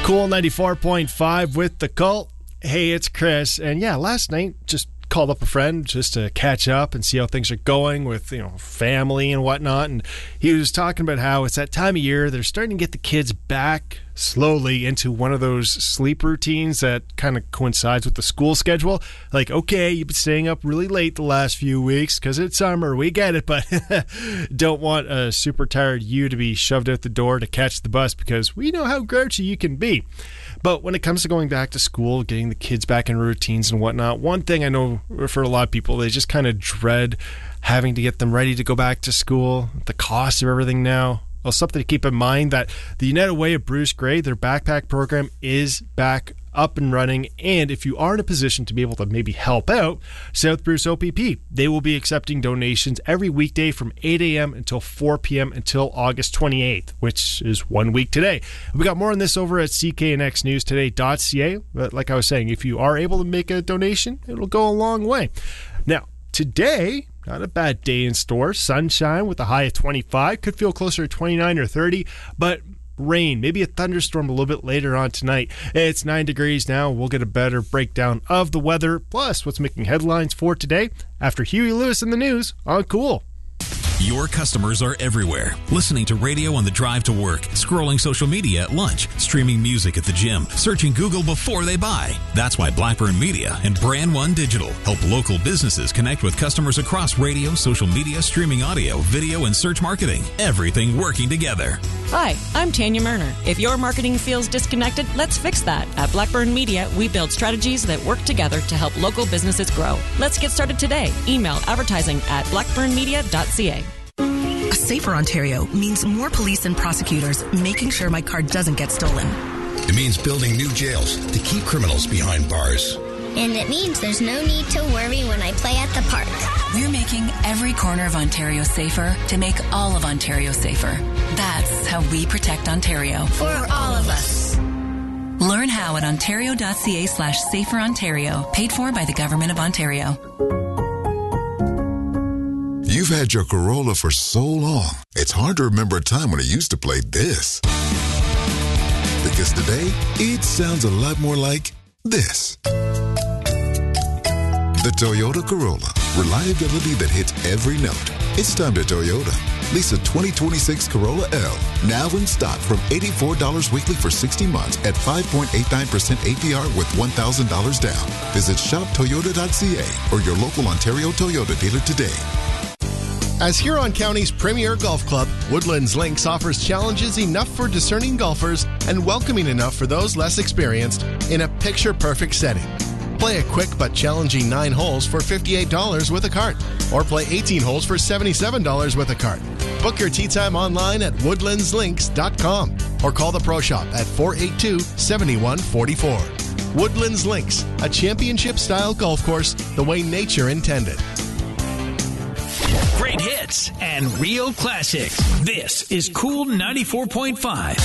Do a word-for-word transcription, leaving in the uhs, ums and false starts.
Cool ninety-four point five with the Cult. Hey, it's Chris. And yeah, last night just called up a friend just to catch up and see how things are going with, you know, family and whatnot. And he was talking about how it's that time of year they're starting to get the kids back slowly into one of those sleep routines that kind of coincides with the school schedule. Like, okay, you've been staying up really late the last few weeks because it's summer, we get it, but don't want a super tired you to be shoved out the door to catch the bus because we know how grouchy you can be. But when it comes to going back to school, getting the kids back in routines and whatnot, one thing I know for a lot of people, they just kind of dread having to get them ready to go back to school, the cost of everything now. Well, something to keep in mind that the United Way of Bruce Gray, their backpack program is back up and running. And if you are in a position to be able to maybe help out, South Bruce O P P, they will be accepting donations every weekday from eight a.m. until four p.m. until August twenty-eighth, which is one week today. We got more on this over at c k n x news today dot c a. But like I was saying, if you are able to make a donation, it'll go a long way. Now, today, not a bad day in store. Sunshine with a high of twenty-five. Could feel closer to twenty-nine or thirty, but rain, maybe a thunderstorm a little bit later on tonight. It's nine degrees now. We'll get a better breakdown of the weather, plus what's making headlines for today after Huey Lewis in the news on Cool. Your customers are everywhere, listening to radio on the drive to work, scrolling social media at lunch, streaming music at the gym, searching Google before they buy. That's why Blackburn Media and Brand One Digital help local businesses connect with customers across radio, social media, streaming audio, video, and search marketing. Everything working together. Hi, I'm Tanya Murner. If your marketing feels disconnected, let's fix that. At Blackburn Media, we build strategies that work together to help local businesses grow. Let's get started today. Email advertising at blackburn media dot c a. A safer Ontario means more police and prosecutors making sure my car doesn't get stolen. It means building new jails to keep criminals behind bars. And it means there's no need to worry when I play at the park. We're making every corner of Ontario safer to make all of Ontario safer. That's how we protect Ontario. For all of us. Learn how at ontario dot c a slash safer Ontario. Paid for by the Government of Ontario. You've had your Corolla for so long, it's hard to remember a time when it used to play this. Because today, it sounds a lot more like this. The Toyota Corolla. Reliability that hits every note. It's time to Toyota. Lease a twenty twenty-six Corolla L. Now in stock from eighty-four dollars weekly for sixty months at five point eight nine percent A P R with one thousand dollars down. Visit shop toyota dot c a or your local Ontario Toyota dealer today. As Huron County's premier golf club, Woodlands Links offers challenges enough for discerning golfers and welcoming enough for those less experienced in a picture-perfect setting. Play a quick but challenging nine holes for fifty-eight dollars with a cart, or play eighteen holes for seventy-seven dollars with a cart. Book your tee time online at woodlands links dot com or call the Pro Shop at four eight two, seven one four four. Woodlands Links, a championship-style golf course the way nature intended. Great hits and real classics. This is Cool ninety-four point five.